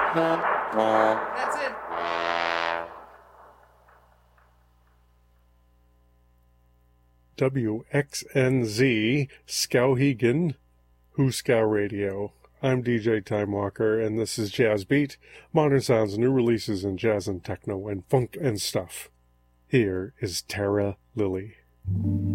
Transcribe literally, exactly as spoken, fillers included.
That's it. W X N Z, Skowhegan, Hooskow Radio. I'm D J Time Walker, and this is Jazz Beat, modern sounds, new releases in jazz and techno and funk and stuff. Here is Tara Lilly.